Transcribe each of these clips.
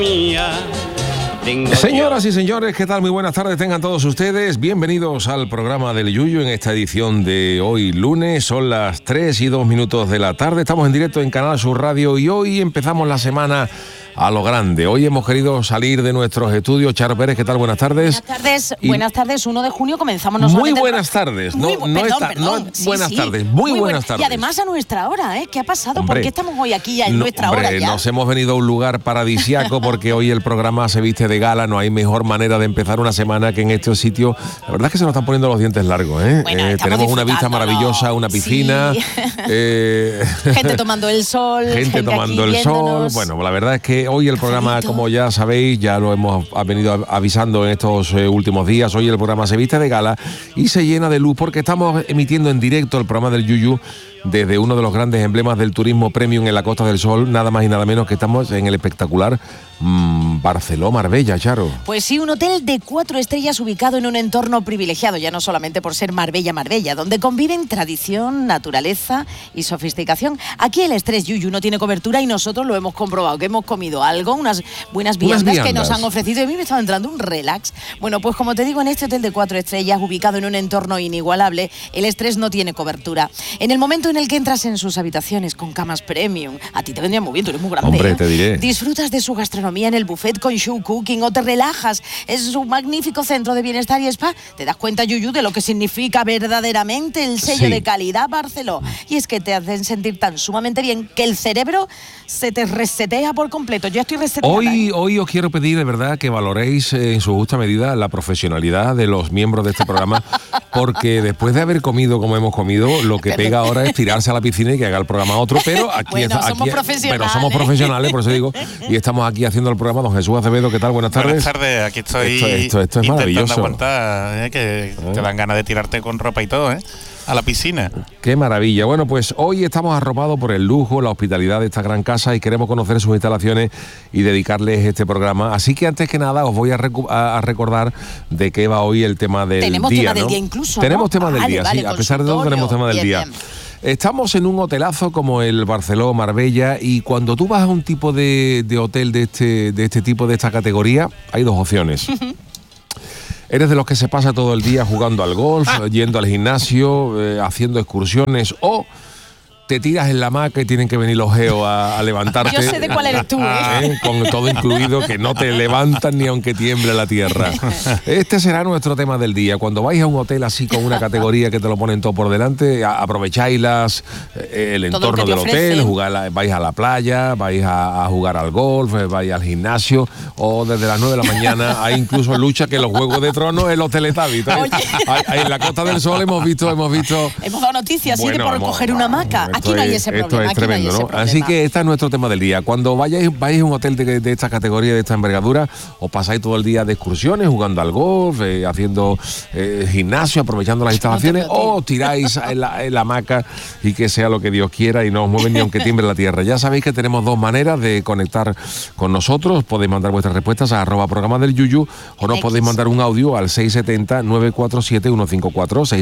Señoras y señores, ¿qué tal? Muy buenas tardes tengan todos ustedes. Bienvenidos al programa del Yuyu en esta edición de hoy lunes. Son las 3:02 de la tarde. Estamos en directo en Canal Sur Radio y hoy empezamos la semana a lo grande. Hoy hemos querido salir de nuestros estudios. Charo Pérez, ¿qué tal? Buenas tardes. Buenas tardes. 1 de junio comenzamos nosotros. Muy buenas tardes. Buenas tardes. Muy buenas tardes. Y además a nuestra hora, ¿eh? ¿Qué ha pasado? ¿Por qué estamos hoy aquí ya en nuestra hora ya? Nos hemos venido a un lugar paradisiaco porque hoy el programa se viste de gala. No hay mejor manera de empezar una semana que en este sitio. La verdad es que se nos están poniendo los dientes largos, ¿eh? Tenemos una vista maravillosa, una piscina. Sí. Gente tomando el sol. Gente tomando el sol. Bueno, la verdad es que hoy el programa, como ya sabéis, ya lo hemos venido avisando en estos últimos días, hoy el programa se viste de gala y se llena de luz porque estamos emitiendo en directo el programa del Yuyu desde uno de los grandes emblemas del turismo premium en la Costa del Sol, nada más y nada menos que estamos en el espectacular Barceló Marbella, Charo. Pues sí, un hotel de 4 estrellas ubicado en un entorno privilegiado, ya no solamente por ser Marbella, donde conviven tradición, naturaleza y sofisticación. Aquí el estrés Yuyu no tiene cobertura y nosotros lo hemos comprobado, que hemos comido algo, unas buenas viandas que nos han ofrecido y a mí me estaba entrando un relax. Bueno, pues como te digo, en este hotel de 4 estrellas ubicado en un entorno inigualable, el estrés no tiene cobertura. En el momento en el que entras en sus habitaciones con camas premium, a ti te vendría muy bien, tú eres muy grande. Hombre, te diré. Disfrutas de su gastronomía en el buffet con show cooking o te relajas, es un magnífico centro de bienestar y spa. Te das cuenta, Yuyu, de lo que significa verdaderamente el sello de calidad Barceló. Y es que te hacen sentir tan sumamente bien que el cerebro se te resetea por completo. Yo estoy reseteada. Hoy os quiero pedir de verdad que valoréis en su justa medida la profesionalidad de los miembros de este programa, porque después de haber comido como hemos comido, lo que pega ahora es tirarse a la piscina y que haga el programa otro, pero aquí somos profesionales, por eso digo, y estamos aquí haciendo el programa. Don Jesús Acevedo, ¿qué tal? Buenas tardes. Buenas tardes, aquí estoy esto es maravilloso. Aguantar, que te dan ganas de tirarte con ropa y todo, a la piscina. Qué maravilla. Bueno, pues hoy estamos arropados por el lujo, la hospitalidad de esta gran casa y queremos conocer sus instalaciones y dedicarles este programa. Así que antes que nada os voy a recordar de qué va hoy el tema del día. Tenemos tema del día incluso, Tenemos ¿no? tema del día, sí. A pesar de todo tenemos tema del día. Estamos en un hotelazo como el Barceló Marbella y cuando tú vas a un tipo de hotel de este tipo, de esta categoría, hay dos opciones. ¿Eres de los que se pasa todo el día jugando al golf, yendo al gimnasio, haciendo excursiones o te tiras en la hamaca y tienen que venir los geos a levantarte? Yo sé de cuál eres tú, con todo incluido, que no te levantan ni aunque tiemble la tierra. Este será nuestro tema del día. Cuando vais a un hotel así con una categoría que te lo ponen todo por delante, aprovecháis el entorno del hotel, vais a la playa, vais a jugar al golf, vais al gimnasio o desde las 9 de la mañana hay incluso lucha que los Juegos de Tronos en los Teletubbies. En la Costa del Sol hemos dado noticias así de por coger una hamaca. Aquí no hay ese problema. Esto es tremendo, ¿no? Así que este es nuestro tema del día. Cuando vais a un hotel de esta categoría, de esta envergadura, os pasáis todo el día de excursiones, jugando al golf, haciendo gimnasio, aprovechando las instalaciones, o tiráis en la hamaca y que sea lo que Dios quiera y no os mueven ni aunque tiemble la tierra. Ya sabéis que tenemos dos maneras de conectar con nosotros. Podéis mandar vuestras respuestas a @programa del Yuyu o nos podéis mandar un audio al 670-947-154,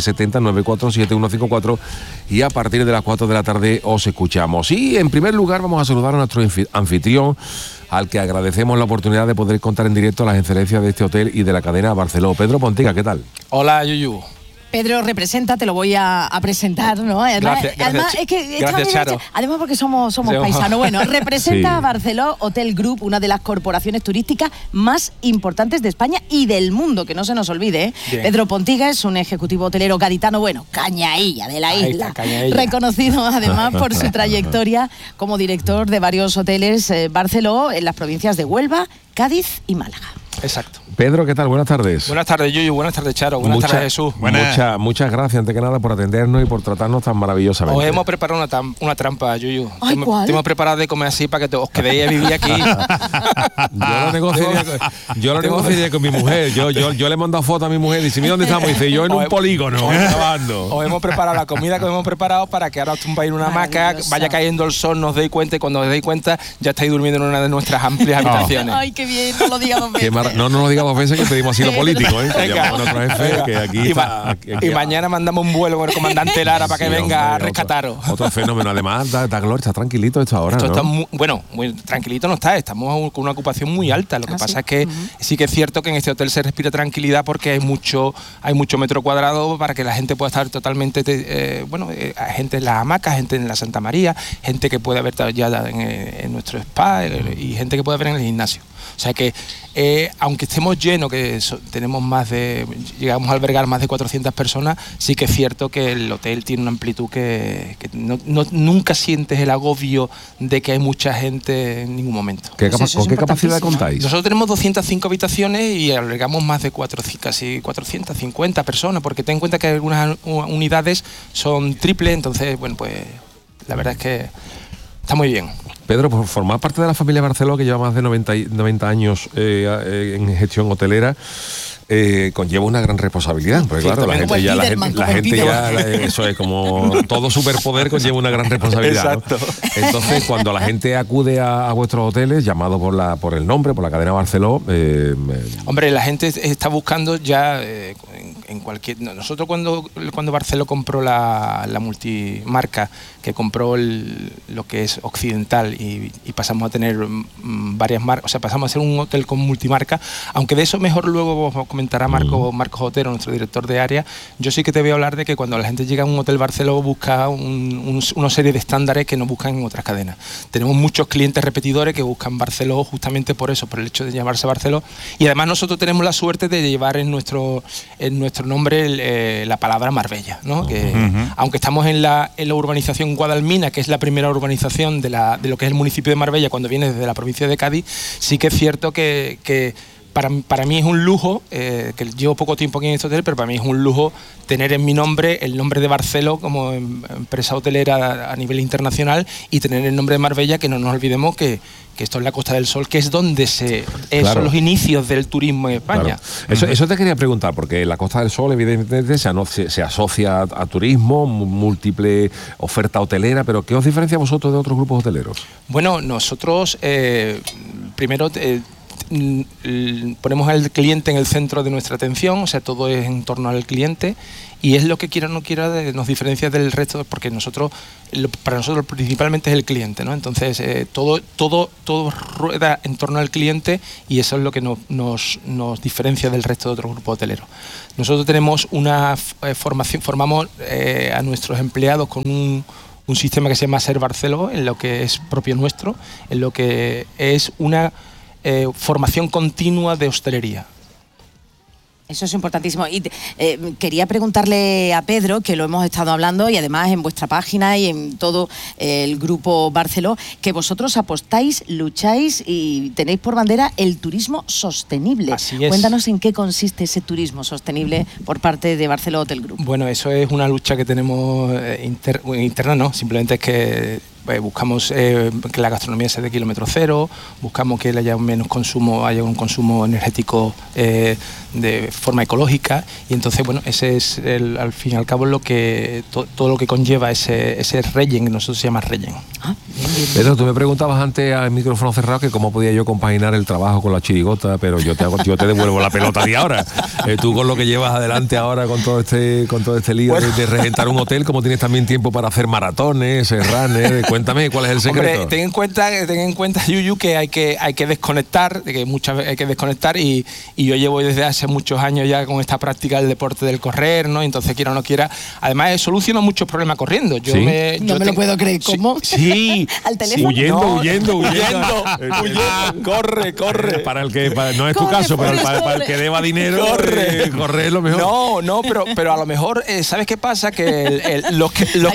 670-947-154 y a partir de las 4 de la tarde os escuchamos. Y en primer lugar vamos a saludar a nuestro anfitrión, al que agradecemos la oportunidad de poder contar en directo las excelencias de este hotel y de la cadena Barceló. Pedro Pontiga, ¿qué tal? Hola, Yuyu. Pedro representa, te lo voy a presentar, ¿no? Además, es que gracias, Charo. Además porque somos paisanos. Bueno, representa a Barceló Hotel Group, una de las corporaciones turísticas más importantes de España y del mundo, que no se nos olvide, Pedro Pontiga es un ejecutivo hotelero gaditano, cañailla de la isla. Reconocido además por su trayectoria como director de varios hoteles Barceló en las provincias de Huelva, Cádiz y Málaga. Exacto. Pedro, ¿qué tal? Buenas tardes. Buenas tardes, Yuyu. Buenas tardes, Charo. Buenas tardes, Jesús. Muchas gracias, antes que nada, por atendernos y por tratarnos tan maravillosamente. Os hemos preparado una trampa, Yuyu. ¿Cuál? Te hemos preparado de comer así para que os quedéis a vivir aquí. Yo lo negociaría con mi mujer. Yo le he mandado foto a mi mujer y dice, mira dónde estamos. Y dice, yo en un polígono, grabando. Os hemos preparado la comida que os hemos preparado para que ahora os tumbáis en una hamaca, vaya cayendo el sol, nos deis cuenta y cuando os deis cuenta ya estáis durmiendo en una de nuestras amplias habitaciones. Ay, qué bien, no lo digamos bien. no nos lo digas 2 veces que pedimos asilo político, ¿eh? Que llamamos a nuestro jefe, que aquí Y, está. y mañana mandamos un vuelo con el comandante Lara para que Sí, venga hombre, a rescataros. Otro fenómeno. Además, da gloria, está tranquilito esto ahora, Esto ¿no? está muy tranquilito, no está, estamos con una ocupación muy alta. Lo que pasa es que sí que es cierto que en este hotel se respira tranquilidad porque hay mucho metro cuadrado para que la gente pueda estar totalmente, gente en las hamacas, gente en la Santa María, gente que puede haber ya en nuestro spa y gente que puede haber en el gimnasio. O sea que, aunque estemos llenos, que llegamos a albergar más de 400 personas, sí que es cierto que el hotel tiene una amplitud que nunca sientes el agobio de que hay mucha gente en ningún momento. ¿Con qué capacidad contáis? Nosotros tenemos 205 habitaciones y albergamos más de casi 450 personas, porque ten en cuenta que algunas unidades son triple, entonces, bueno, pues la verdad es que está muy bien. Pedro, por formar parte de la familia Barceló, que lleva más de 90 años en gestión hotelera, conlleva una gran responsabilidad, porque claro, la gente ya, eso es como todo superpoder conlleva una gran responsabilidad, ¿no? Exacto. Entonces, cuando la gente acude a vuestros hoteles, llamado por el nombre, por la cadena Barceló, hombre, la gente está buscando ya en cualquier. Nosotros cuando Barceló compró la multimarca, que compró lo que es Occidental y pasamos a tener varias marcas, o sea, pasamos a ser un hotel con multimarca, aunque de eso mejor luego comentará Marcos Otero, nuestro director de área. Yo sí que te voy a hablar de que cuando la gente llega a un hotel Barceló busca una serie de estándares que no buscan en otras cadenas. Tenemos muchos clientes repetidores que buscan Barceló justamente por eso, por el hecho de llamarse Barceló, y además nosotros tenemos la suerte de llevar en nuestro nombre la palabra Marbella, ¿no? Que, aunque estamos en la urbanización Guadalmina, que es la primera urbanización de lo que es el municipio de Marbella cuando viene desde la provincia de Cádiz, sí que es cierto que para mí es un lujo, que llevo poco tiempo aquí en este hotel, pero para mí es un lujo tener en mi nombre el nombre de Barceló como empresa hotelera a nivel internacional y tener el nombre de Marbella, que no nos olvidemos que esto es la Costa del Sol, que es donde son los inicios del turismo en España. Claro. Eso te quería preguntar, porque la Costa del Sol evidentemente se asocia a turismo, múltiple oferta hotelera, pero ¿qué os diferencia a vosotros de otros grupos hoteleros? Bueno, nosotros primero ponemos al cliente en el centro de nuestra atención, o sea, todo es en torno al cliente y es lo que quiera o no quiera nos diferencia del resto, porque para nosotros principalmente es el cliente, ¿no? Entonces todo rueda en torno al cliente y eso es lo que nos diferencia del resto de otros grupos hoteleros. Nosotros tenemos una formación, formamos a nuestros empleados con un sistema que se llama Ser Barceló, en lo que es propio nuestro, en lo que es una formación continua de hostelería. Eso es importantísimo. Y quería preguntarle a Pedro, que lo hemos estado hablando y además en vuestra página y en todo el grupo Barceló, que vosotros apostáis, lucháis y tenéis por bandera el turismo sostenible. Así es. Cuéntanos en qué consiste ese turismo sostenible por parte de Barceló Hotel Group. Bueno, eso es una lucha que tenemos interna, no, simplemente es que buscamos que la gastronomía sea de kilómetro cero, buscamos que haya un consumo energético de forma ecológica y entonces, bueno, ese es al fin y al cabo todo lo que conlleva ese relleno, que nosotros se llama relleno. Pedro, tú me preguntabas antes al micrófono cerrado que cómo podía yo compaginar el trabajo con la chirigota, pero yo te devuelvo la pelota de ahora. Tú con lo que llevas adelante ahora con todo este lío de regentar un hotel, como tienes también tiempo para hacer maratones, runners, cuéntame cuál es el secreto. Hombre, ten en cuenta, Yuyu, que hay que desconectar, que muchas veces hay que desconectar y yo llevo desde hace muchos años ya con esta práctica del deporte del correr, ¿no? Entonces, quiera o no quiera, además soluciono muchos problemas corriendo. No me lo puedo creer. ¿Cómo? Sí. ¿Al teléfono? Huyendo. Corre. Para el que no es tu caso, pero para el que deba dinero, corre es lo mejor. No, pero a lo mejor, ¿sabes qué pasa? Que los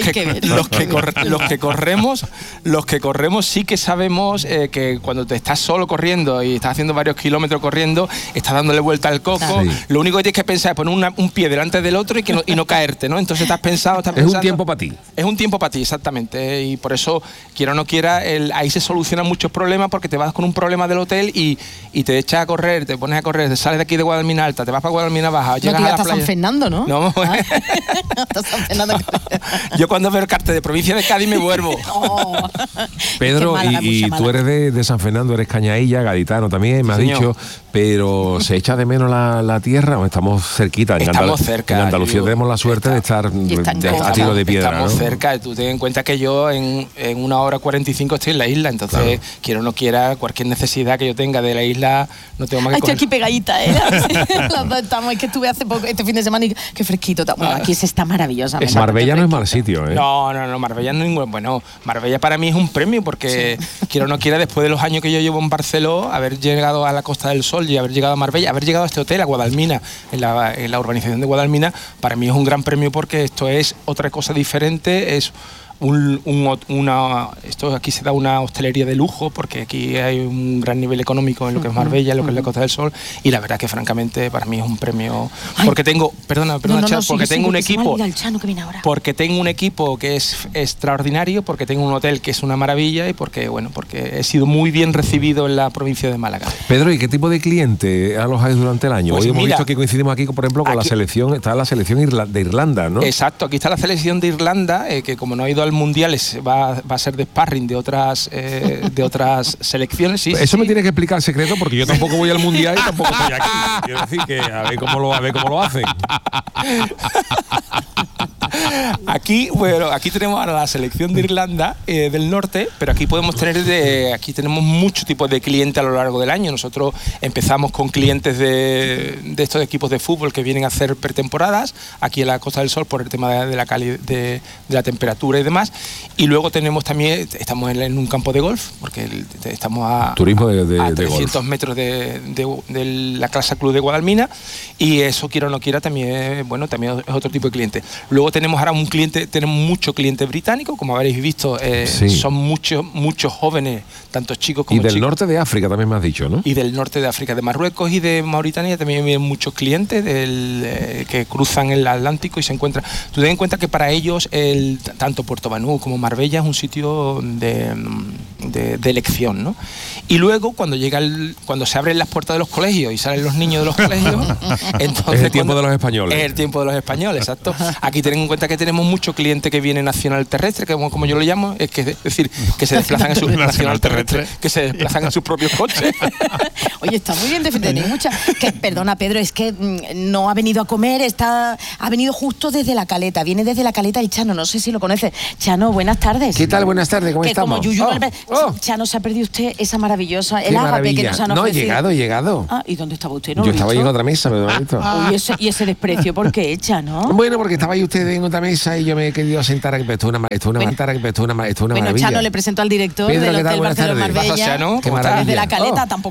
que corremos sí que sabemos que cuando te estás solo corriendo y estás haciendo varios kilómetros corriendo, estás dándole vuelta al coco. Sí. Lo único que tienes que pensar es poner un pie delante del otro y no caerte, ¿no? Entonces estás pensando. Es un tiempo para ti. Es un tiempo para ti, exactamente. Y por eso, quiera o no quiera, ahí se solucionan muchos problemas, porque te vas con un problema del hotel y te echas a correr, te pones a correr, te sales de aquí de Guadalmina Alta, te vas para Guadalmina Baja, llegas a la playa. San Fernando, ¿no? No. San Fernando. Yo cuando veo el cartel de provincia de Cádiz me vuelvo. Oh. Pedro, Es que Málaga, y mucha tú Málaga. eres de San Fernando, eres cañailla, gaditano también, me has Señor. dicho, pero ¿se echa de menos la tierra o estamos cerquita? Estamos cerca. En Andalucía Yo- tenemos la suerte de estar están a tiro de piedra, Estamos ¿no? cerca. Tú ten en cuenta que yo en 1 hora 45 estoy en la isla, entonces Claro. quiera o no quiera, cualquier necesidad que yo tenga de la isla, no tengo más que Ay, estoy coger. aquí pegadita, ¿eh? Los dos estamos, es que estuve hace poco, este fin de semana, y qué fresquito. Bueno, aquí se está maravillosamente. Marbella no es mal sitio, ¿eh? No, Marbella no es ningún. Bueno, Marbella para mí es un premio porque, quiera o no quiera, después de los años que yo llevo en Barcelona, haber llegado a la Costa del Sol y haber llegado a Marbella, haber llegado a este hotel, a Guadalmina, en la urbanización de Guadalmina, para mí es un gran premio porque esto es otra cosa diferente, es esto aquí se da una hostelería de lujo porque aquí hay un gran nivel económico en lo que es Marbella, en lo que es la Costa del Sol, y la verdad que francamente para mí es un premio porque tengo, perdona, Char, porque tengo un equipo, porque tengo un equipo que es extraordinario, porque tengo un hotel que es una maravilla y porque he sido muy bien recibido en la provincia de Málaga. Pedro, ¿y qué tipo de cliente alojáis durante el año? Pues Hoy hemos mira, visto que coincidimos aquí, por ejemplo, con la aquí- selección, está la selección de Irlanda, ¿no? Exacto, aquí está la selección de Irlanda, que como no ha ido al Mundial va a ser de sparring de otras selecciones. Sí, Eso sí. me tiene que explicar el secreto porque yo tampoco voy al Mundial y tampoco estoy aquí. Quiero decir que a ver cómo lo hacen. Aquí tenemos ahora la selección de Irlanda del norte, pero aquí aquí tenemos muchos tipos de clientes a lo largo del año. Nosotros empezamos con clientes de estos equipos de fútbol que vienen a hacer pretemporadas aquí en la Costa del Sol por el tema de la temperatura y demás. Y luego estamos en un campo de golf, porque estamos a Turismo de a golf. 300 metros de la Casa Club de Guadalmina, y eso, quiera o no quiera, también es otro tipo de cliente. Luego tenemos mucho cliente británico, como habréis visto, Sí. son muchos jóvenes, tanto chicos como Y del chicos. norte de África también me has dicho, ¿no? Y del norte de África, de Marruecos y de Mauritania también vienen muchos clientes que cruzan el Atlántico y se encuentran. Tú ten en cuenta que para ellos tanto Puerto Banús como Marbella es un sitio de elección, ¿no? Y luego cuando se abren las puertas de los colegios y salen los niños de los colegios, entonces Es el tiempo de los españoles. Es el tiempo de los españoles, exacto. Aquí ten en cuenta que tenemos muchos clientes que vienen nacional terrestre, que como yo lo llamo, es decir, que se desplazan en sus nacional terrestre, que se desplazan en sus propios coches. Oye, está muy bien definido. Perdona, Pedro, es que no ha venido a comer, ha venido justo desde La Caleta. Viene desde La Caleta el Chano, no sé si lo conoces. Chano, buenas tardes. ¿Qué tal? Buenas tardes, ¿cómo que estamos? Como Yuyu, Oh. Chano, se ha perdido usted esa maravillosa, Qué el ágape que maravilla. nos han No, ofrecido. he llegado. Ah, ¿y dónde estaba usted? Yo estaba ahí en otra mesa, me lo he visto. Uy, ese desprecio, ¿por qué, Chano? Bueno, porque estaba ahí usted en otra mesa y yo me he querido sentar aquí, pero esto es una Bueno, maravilla. Chano, le presento al director Pedro, del ¿qué tal? Hotel Buenas Barcelona tardes. Marbella. ¿Qué pasa, Chano? Qué ¿Cómo maravilla. Desde La Caleta, Oh. tampoco